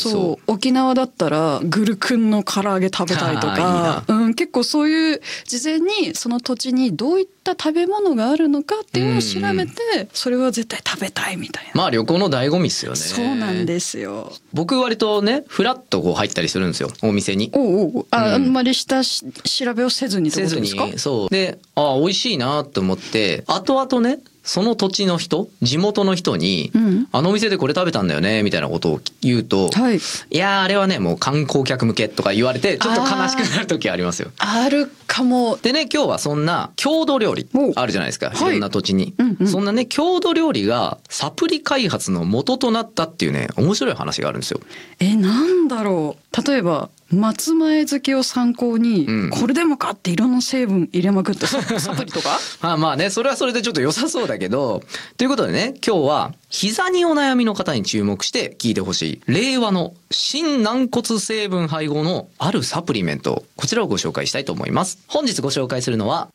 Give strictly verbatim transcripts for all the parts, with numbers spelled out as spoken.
そうそう沖縄だったらグルクンの唐揚げ食べたいとかいい、うん、結構そういう事前にその土地にどういった食べ物があるのかっていうのを調べて、うん、それは絶対食べたいみたいな。 まあ旅行の醍醐味ですよね。 そうなんですよ。 僕割とねフラッとこう入ったりするんですよ、お店に。 おうおう あ,、うん、あんまり下調べをせずにってことですか？ せずに、そうで、あ美味しいなと思って後々ねその土地の人、地元の人に、うん、あのお店でこれ食べたんだよねみたいなことを言うと、はい、いやあれはねもう観光客向けとか言われてちょっと悲しくなる時ありますよ。 あるかも。 でね今日はそんな郷土料理あるじゃないですか、いろんな土地に、はいうんうん、そんなね郷土料理がサプリ開発の元となったっていうね面白い話があるんですよ。 えなんだろう。例えば松前漬けを参考に、うん、これでもかっていろんな成分入れまくってサプリとかまあまあねそれはそれでちょっと良さそうだけどということでね今日は膝にお悩みの方に注目して聞いてほしい令和の新軟骨成分配合のあるサプリメント、こちらをご紹介したいと思います。本日ご紹介するのは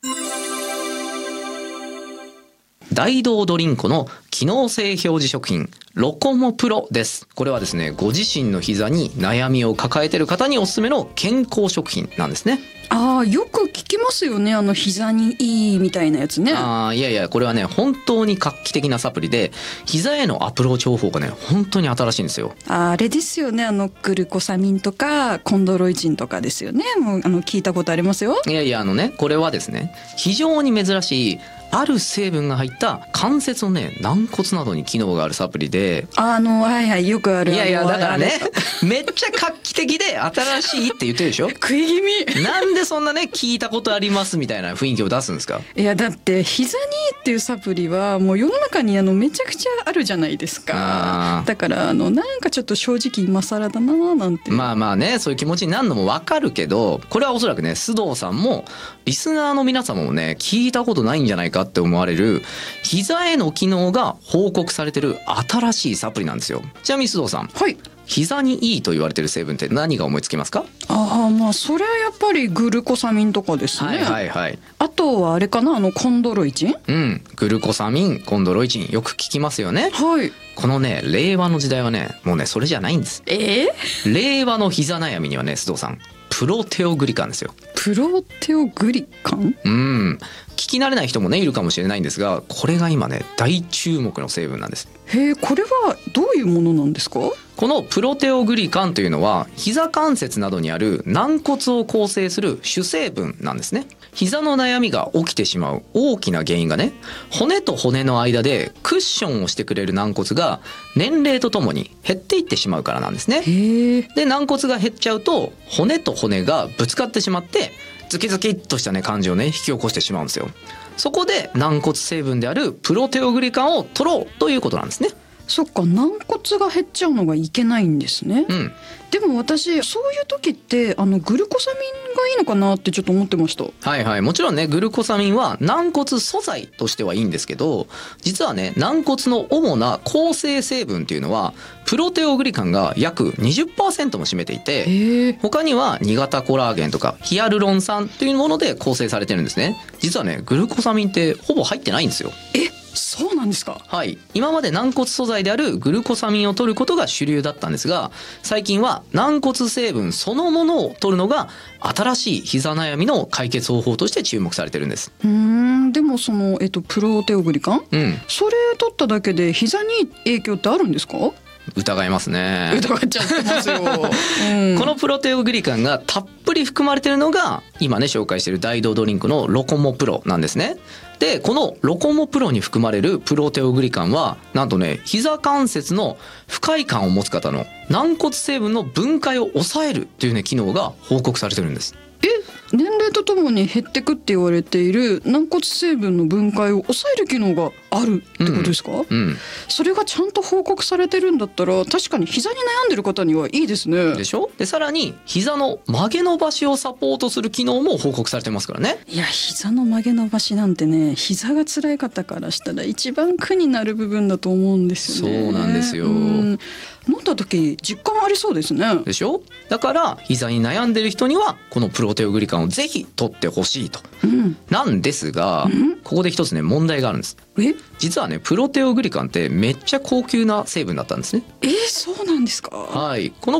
大道ドリンコの機能性表示食品ロコモプロです。これはですねご自身の膝に悩みを抱えている方におすすめの健康食品なんですね。 ああよく聞きますよね、あの膝にいいみたいなやつね。 ああいやいやこれはね本当に画期的なサプリで膝へのアプローチ方法がね本当に新しいんですよ。 あれですよね、あのグルコサミンとかコンドロイチンとかですよね。もうあの聞いたことありますよ。 いやいやあのねこれはですね非常に珍しいある成分が入った関節のね軟骨などに機能があるサプリで、 あのはいはいよくある。 いやいやだからねめっちゃ画期的で新しいって言ってるでしょ食い気味なんでそんなね聞いたことありますみたいな雰囲気を出すんですか。 いやだって膝にいいっていうサプリはもう世の中にあのめちゃくちゃあるじゃないですか。だからあのなんかちょっと正直今更だななんて。 まあまあねそういう気持ちになるのもわかるけど、これはおそらくね須藤さんもリスナーの皆様もね聞いたことないんじゃないかって思われる膝への機能が報告されてる新しいサプリなんですよ。ちなみに須藤さん、 はい、 膝にいいと言われてる成分って何が思いつきますか？ ああまあそれはやっぱりグルコサミンとかですね。 はいはいはい。 あとはあれかな、あのコンドロイチン。 うんグルコサミンコンドロイチンよく聞きますよね。 はい。 このね令和の時代はねもうねそれじゃないんです。 えー、令和の膝悩みにはね須藤さんプロテオグリカンですよ。 プロテオグリカン。 うん聞き慣れない人もねいるかもしれないんですが、これが今ね大注目の成分なんです。 へえ、これはどういうものなんですか？ このプロテオグリカンというのは膝関節などにある軟骨を構成する主成分なんですね。膝の悩みが起きてしまう大きな原因がね、骨と骨の間でクッションをしてくれる軟骨が年齢とともに減っていってしまうからなんですね。 へえ。 で軟骨が減っちゃうと骨と骨がぶつかってしまってズキズキっとしたね感じをね引き起こしてしまうんですよ。そこで軟骨成分であるプロテオグリカンを取ろうということなんですね。 そっか、軟骨が減っちゃうのがいけないんですね。 うん、 でも私そういう時ってあのグルコサミンがいいのかなってちょっと思ってました。 はいはい、もちろんねグルコサミンは軟骨素材としてはいいんですけど、実はね軟骨の主な構成成分っていうのはプロテオグリカンが約 にじゅっパーセント も占めていて、他にはに型コラーゲンとかヒアルロン酸というもので構成されてるんですね。実はねグルコサミンってほぼ入ってないんですよ。 え、そうなんですか？ はい、今まで軟骨素材であるグルコサミンを取ることが主流だったんですが、最近は軟骨成分そのものを取るのが新しい膝悩みの解決方法として注目されてるんです。 うーん、でもその、えっと、プロテオグリカン、 うん、 それ取っただけで膝に影響ってあるんですか？ 疑いますね。 疑っちゃってますよ、うん、 このプロテオグリカンがたっぷり含まれているのが今ね紹介している大道ドリンクのロコモプロなんですね。でこのロコモプロに含まれるプロテオグリカンはなんとね膝関節の不快感を持つ方の軟骨成分の分解を抑えるというね機能が報告されてるんです。 え、年齢とともに減ってくって言われている軟骨成分の分解を抑える機能があるってことですか？うんうん、それがちゃんと報告されてるんだったら確かに膝に悩んでる方にはいいですね。 でしょ？でさらに膝の曲げ伸ばしをサポートする機能も報告されてますからね。 いや膝の曲げ伸ばしなんてね、膝が辛い方からしたら一番苦になる部分だと思うんですよね。 そうなんですよ。うん、 飲んだ時実感ありそうですね。 でしょ？だから膝に悩んでる人にはこのプロテオグリカンをぜひ取ってほしいと、うん、なんですが、うん、ここで一つね問題があるんです。 え？ 実はねプロテオグリカンってめっちゃ高級な成分だったんですね。 えー、そうなんですか？ はい、この